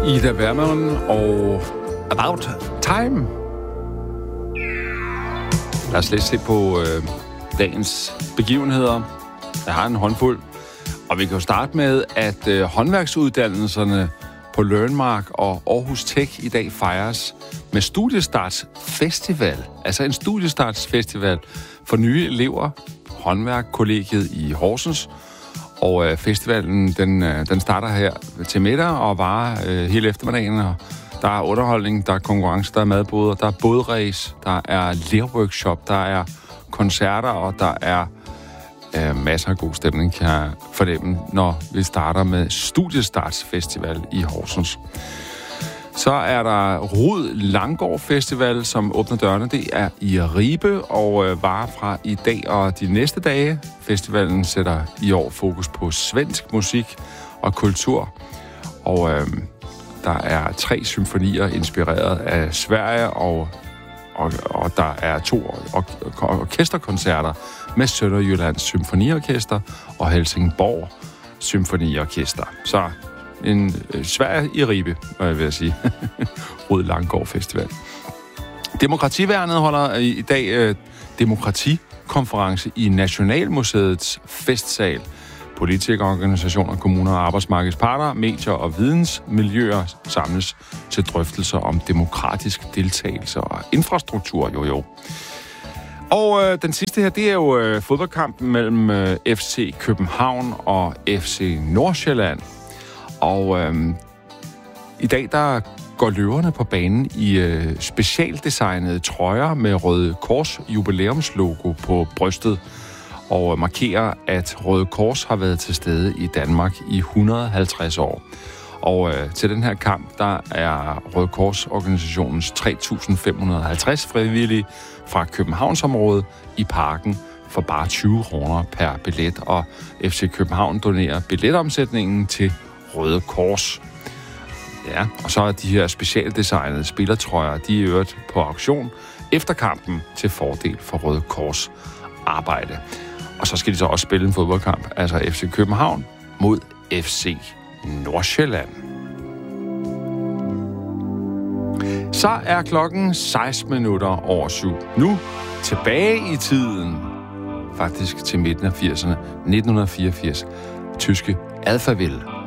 Ida Wermann og About Time. Lad os lidt se på dagens begivenheder. Jeg har en håndfuld. Og vi kan jo starte med, at håndværksuddannelserne på Learnmark og Aarhus Tech i dag fejres med studiestartsfestival. Altså en studiestartsfestival for nye elever. Håndværkkollegiet i Horsens. Og festivalen, den starter her til middag og varer hele eftermiddagen. Og der er underholdning, der er konkurrence, der er madboder, der er bådræs, der er lerworkshop, der er koncerter, og der er masser af god stemning, kan jeg fornemme, når vi starter med Studiestartsfestival i Horsens. Så er der Rud Langgaard Festival, som åbner dørene. Det er i Ribe og varer fra i dag og de næste dage. Festivalen sætter i år fokus på svensk musik og kultur. Og der er 3 symfonier inspireret af Sverige, og der er 2 orkesterkoncerter med Sønderjyllands Symfoniorkester og Helsingborg Symfoniorkester. Så en Sverige i Ribe, vil jeg sige. Rud Langgaard Festival. Demokrativærnet holder i dag demokratikonference i Nationalmuseets festsal. Politikerorganisationer, kommuner og arbejdsmarkedets parter, medier og vidensmiljøer samles til drøftelser om demokratisk deltagelse og infrastruktur. Jo. Og den sidste her, det er jo fodboldkampen mellem FC København og FC Nordsjælland. Og i dag, der går løverne på banen i specialdesignede trøjer med Røde Kors jubilæumslogo på brystet, og markerer, at Røde Kors har været til stede i Danmark i 150 år. Og til den her kamp, der er Røde Kors-organisationens 3.550 frivillige fra Københavnsområdet i parken for bare 20 kroner per billet, og FC København donerer billetomsætningen til Røde Kors. Ja, og så er de her specialdesignede spillertrøjer, de er øvrigt på auktion efter kampen til fordel for Røde Kors arbejde. Og så skal de så også spille en fodboldkamp, altså FC København mod FC Nordsjælland. Så er klokken 7:16. Nu tilbage i tiden, faktisk til midten af 80'erne, 1984, tyske Alphaville.